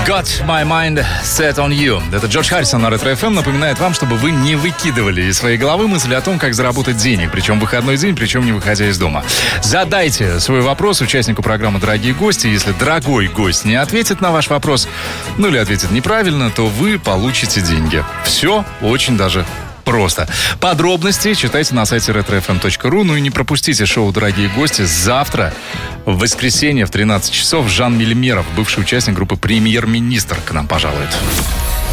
Got my mind set on you. Это Джордж Харрисон на Ретро FM напоминает вам, чтобы вы не выкидывали из своей головы мысли о том, как заработать денег, причем в выходной день, причем не выходя из дома. Задайте свой вопрос участнику программы «Дорогие гости». Если дорогой гость не ответит на ваш вопрос, ну или ответит неправильно, то вы получите деньги. Все очень даже просто. Подробности читайте на сайте retrofm.ru. Ну и не пропустите шоу «Дорогие гости». Завтра, в воскресенье, в 13 часов, Жан Мельмеров, бывший участник группы «Премьер-министр», к нам пожалует.